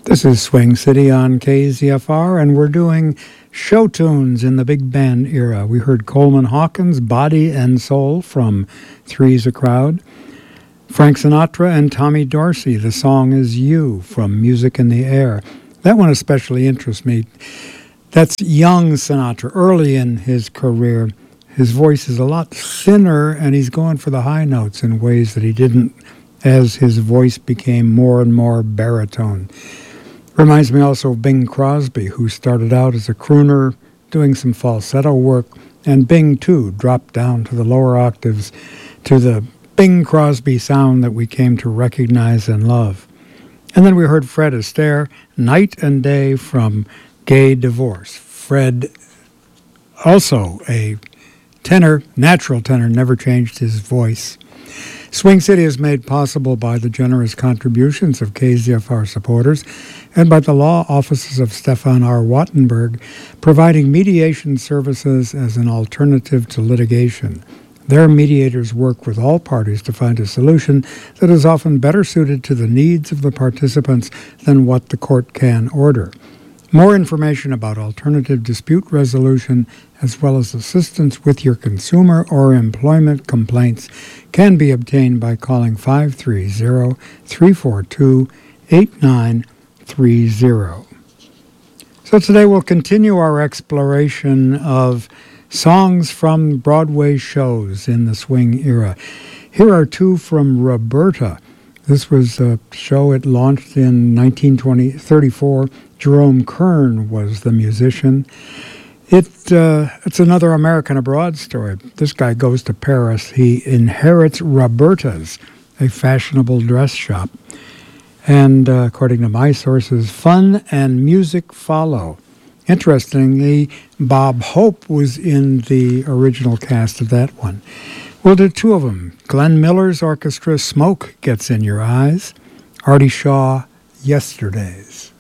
This is Swing City on KZFR, and we're doing show tunes in the big band era. We heard Coleman Hawkins' Body and Soul from Three's a Crowd. Frank Sinatra and Tommy Dorsey, the song is You from Music in the Air. That one especially interests me. That's young Sinatra, early in his career. His voice is a lot thinner, and he's going for the high notes in ways that he didn't as his voice became more and more baritone. Reminds me also of Bing Crosby, who started out as a crooner doing some falsetto work, and Bing, too, dropped down to the lower octaves to the Bing Crosby sound that we came to recognize and love. And then we heard Fred Astaire, Night and Day from Gay Divorce. Fred, also a tenor, natural tenor, never changed his voice. Swing City is made possible by the generous contributions of KZFR supporters and by the law offices of Stefan R. Wattenberg, providing mediation services as an alternative to litigation. Their mediators work with all parties to find a solution that is often better suited to the needs of the participants than what the court can order. More information about alternative dispute resolution, as well as assistance with your consumer or employment complaints, can be obtained by calling 530-342-8930. So today we'll continue our exploration of songs from Broadway shows in the swing era. Here are two from Roberta. This was a show it launched in 1934. Jerome Kern was the musician. It's another American Abroad story. This guy goes to Paris. He inherits Roberta's, a fashionable dress shop. And according to my sources, fun and music follow. Interestingly, Bob Hope was in the original cast of that one. We'll do two of them. Glenn Miller's orchestra, Smoke Gets in Your Eyes. Artie Shaw, Yesterdays.